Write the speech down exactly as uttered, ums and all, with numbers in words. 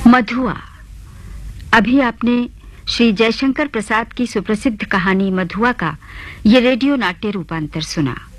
मधुआ। अभी आपने श्री जयशंकर प्रसाद की सुप्रसिद्ध कहानी मधुआ का ये रेडियो नाट्य रूपांतर सुना।